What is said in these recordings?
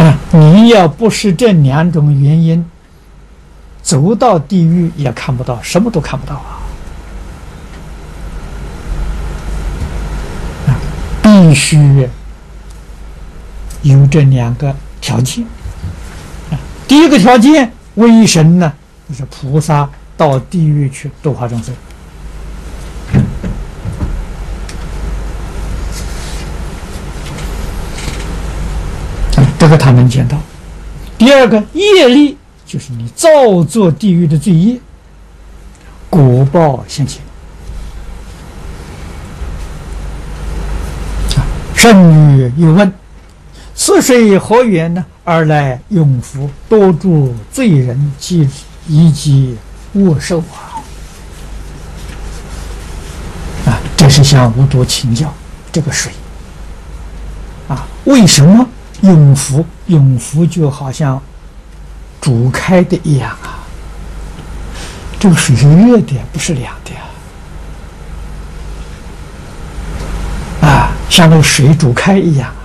你要不是这两种原因，走到地狱也看不到，什么都看不到啊！必须有这两个条件。第一个条件，为神呢，就是菩萨到地狱去度化众生。这个他能见到。第二个业力，就是你造作地狱的罪业，果报现前。圣女又问：此水何缘呢？而来永福多助罪人以及恶兽这是向无多请教这个水为什么永福？永福就好像煮开的一样这个水是热的，不是凉的像那个水煮开一样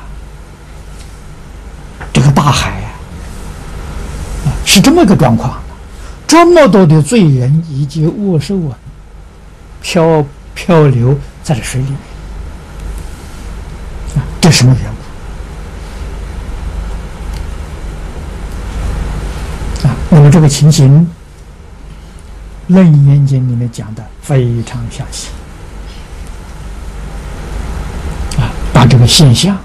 这个大海是这么个状况的，这么多的罪人以及恶兽漂流在这水里面这什么缘故？那么这个情形，《楞严经》里面讲的非常详细把这个现象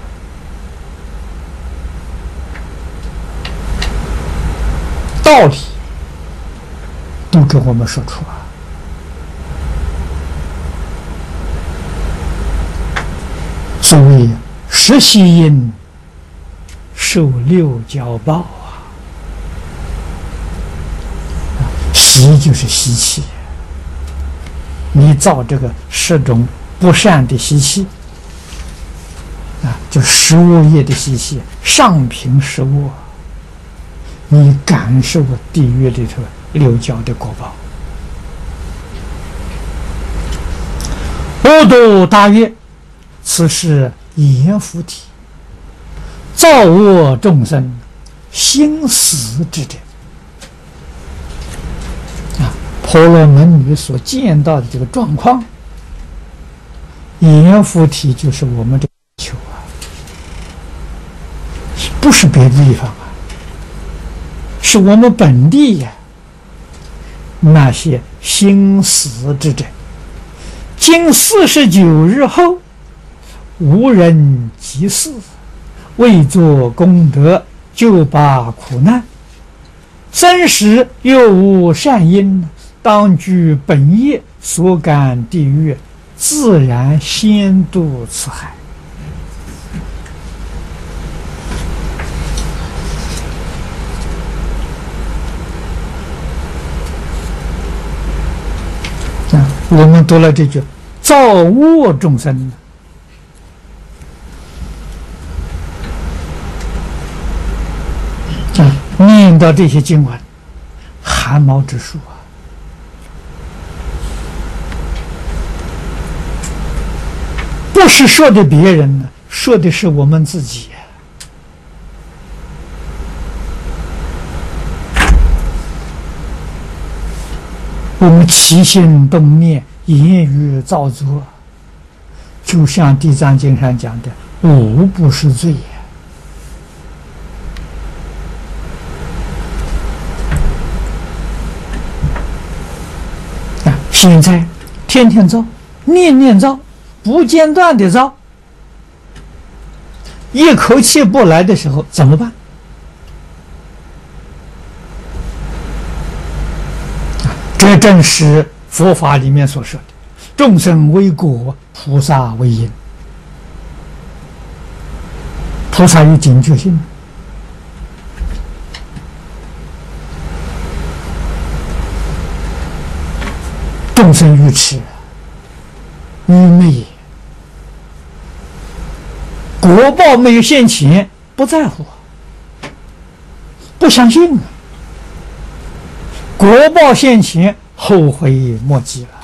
道理都给我们说出所谓十息因受六交报习就是习气，你造这个10种不善的习气就食物业的习气，上品食物你感受地狱里头六交的果报。恶毒大曰：此是阎浮提，造恶众生心死之者。婆罗门女所见到的这个状况，阎浮提就是我们这个地球不是别的地方是我们本地那些心死之者，经49日后，无人及事，未作功德，就拔苦难，生时又无善因，当具本业所感地狱，自然先度此海。我们读了这句造恶众生念到这些经文，汗毛直竖不是说的别人呢，说的是我们自己我们起心动念，言语造作，就像《地藏经》上讲的，无不是罪现在天天造，念念造，不间断的造，一口气不来的时候怎么办？这正是佛法里面所说的众生为果，菩萨为因。菩萨有警觉性，众生愚痴愚昧，果报没有现前，不在乎，不相信果报现前，后悔莫及了。